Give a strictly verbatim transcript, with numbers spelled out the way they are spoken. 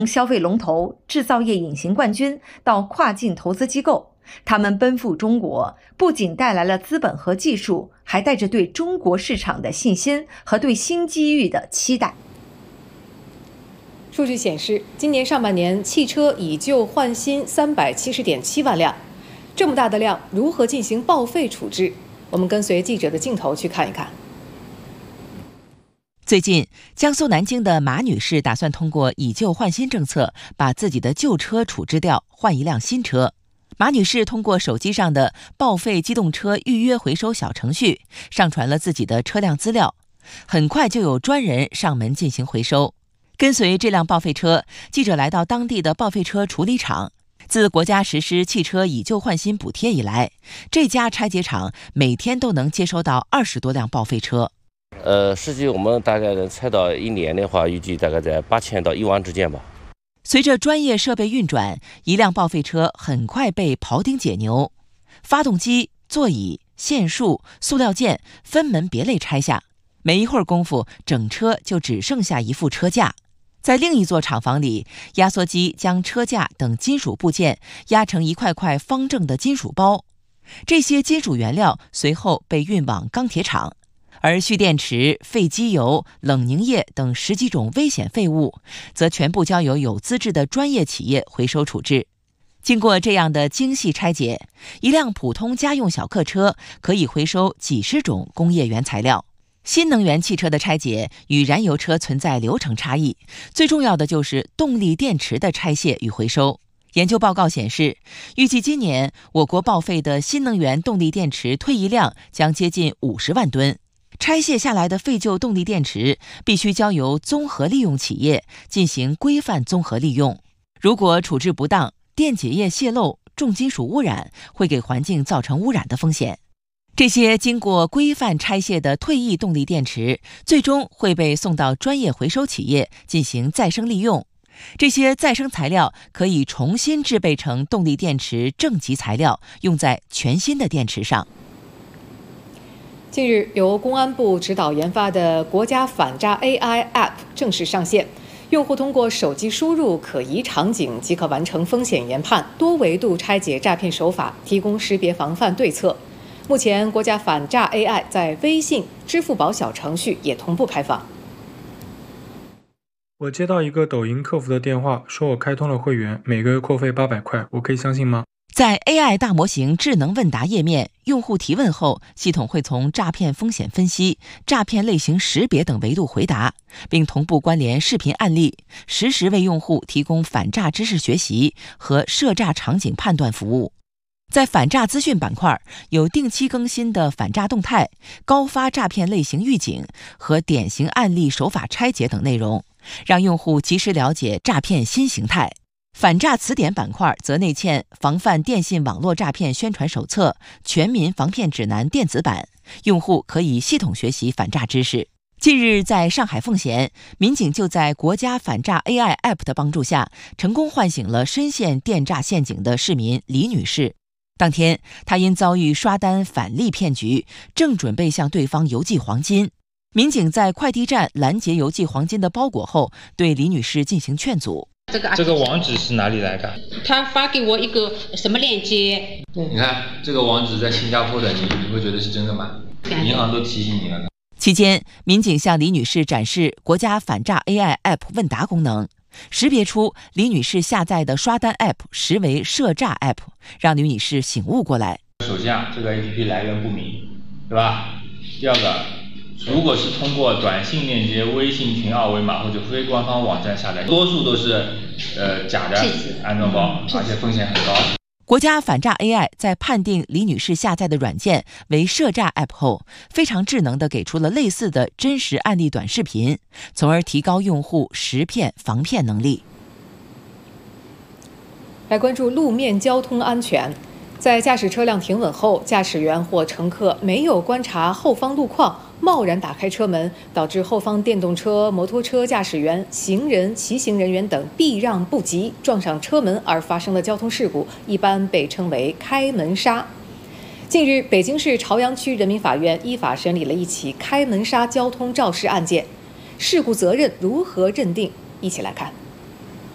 消费龙头、制造业隐形冠军到跨境投资机构，他们奔赴中国，不仅带来了资本和技术，还带着对中国市场的信心和对新机遇的期待。 数据显示，今年上半年汽车以旧换新三百七十点七万辆，这么大的量，如何进行报废处置？我们跟随记者的镜头去看一看。 最近，江苏南京的马女士打算通过以旧换新政策，把自己的旧车处置掉，换一辆新车。马女士通过手机上的报废机动车预约回收小程序，上传了自己的车辆资料，很快就有专人上门进行回收。跟随这辆报废车，记者来到当地的报废车处理厂。自国家实施汽车以旧换新补贴以来，这家拆解厂每天都能接收到二十多辆报废车。 呃，实际我们大概能拆到一年的话，预计大概在八千到一万之间吧。 随着专业设备运转，一辆报废车很快被庖丁解牛，发动机、座椅、线束、塑料件分门别类拆下，没一会儿功夫，整车就只剩下一副车架。在另一座厂房里，压缩机将车架等金属部件压成一块块方正的金属包，这些金属原料随后被运往钢铁厂。而蓄电池、废机油、冷凝液等十几种危险废物，则全部交由有资质的专业企业回收处置。经过这样的精细拆解，一辆普通家用小客车可以回收几十种工业原材料。新能源汽车的拆解与燃油车存在流程差异，最重要的就是动力电池的拆卸与回收。研究报告显示，预计今年我国报废的新能源动力电池退役量将接近五十万吨。拆卸下来的废旧动力电池必须交由综合利用企业进行规范综合利用。如果处置不当，电解液泄漏、重金属污染，会给环境造成污染的风险。这些经过规范拆卸的退役动力电池，最终会被送到专业回收企业进行再生利用。这些再生材料可以重新制备成动力电池正极材料，用在全新的电池上。 近日，由公安部指导研发的国家反诈 A I App 正式上线，用户通过手机输入可疑场景即可完成风险研判，多维度拆解诈骗手法，提供识别防范对策。目前，国家反诈 A I 在微信、支付宝小程序也同步开放。 我接到一个抖音客服的电话，说我开通了会员，每个月扣费八百块，我可以相信吗？ 在 A I 大模型智能问答页面，用户提问后，系统会从诈骗风险分析、诈骗类型识别等维度回答，并同步关联视频案例，实时为用户提供反诈知识学习和涉诈场景判断服务。在反诈资讯板块，有定期更新的反诈动态、高发诈骗类型预警和典型案例手法拆解等内容，让用户及时了解诈骗新形态。反诈词典板块则内嵌防范电信网络诈骗宣传手册、全民防骗指南电子版，用户可以系统学习反诈知识。近日，在上海奉贤，民警就在国家反诈 A I App 的帮助下，成功唤醒了深陷电诈陷阱的市民李女士。当天，她因遭遇刷单返利骗局，正准备向对方邮寄黄金。民警在快递站拦截邮寄黄金的包裹后，对李女士进行劝阻。 这个这个网址是哪里来的？ 他发给我一个什么链接？ 你看这个网址在新加坡的，你你会觉得是真的吗？银行都提醒你了。 期间，民警向李女士展示国家反诈 A I App 问答功能，识别出李女士下载的刷单 App 实为涉诈 App， 让李女士醒悟过来。 首先啊，这个 A P P 来源不明，对吧？第二个，如果是通过短信链接、微信群二维码或者非官方网站下载，多数都是呃假的安装包，而且风险很高。 国家反诈 A I 在判定李女士下载的软件为涉诈 App 后，非常智能地给出了类似的真实案例短视频，从而提高用户识骗防骗能力。 来关注路面交通安全。在驾驶车辆停稳后，驾驶员或乘客没有观察后方路况，贸然打开车门，导致后方电动车、摩托车驾驶员、行人、骑行人员等避让不及，撞上车门而发生的交通事故，一般被称为开门杀。近日，北京市朝阳区人民法院依法审理了一起开门杀交通肇事案件，事故责任如何认定？一起来看。